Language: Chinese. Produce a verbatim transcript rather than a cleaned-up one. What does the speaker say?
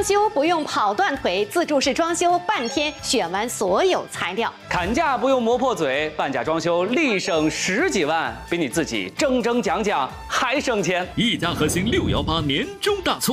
装修不用跑断腿，自助式装修半天选完所有材料； 砍价不用磨破嘴，半价装修立省十几万，比你自己争争讲讲还省钱。 一家核心六幺八年终大促。